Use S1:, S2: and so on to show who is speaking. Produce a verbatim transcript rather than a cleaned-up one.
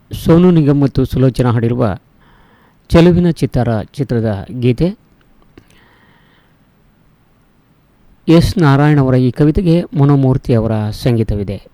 S1: ಸೋನು ನಿಗಮ್ ಮತ್ತು ಸುಲೋಚನಾ ಹಾಡಿರುವ ಚೆಲುವಿನ ಚಿತ್ತಾರ ಚಿತ್ರದ ಗೀತೆ. ಎಸ್ ನಾರಾಯಣ್ ಅವರ ಈ ಕವಿತೆಗೆ ಮನೋಮೂರ್ತಿ ಅವರ ಸಂಗೀತವಿದೆ.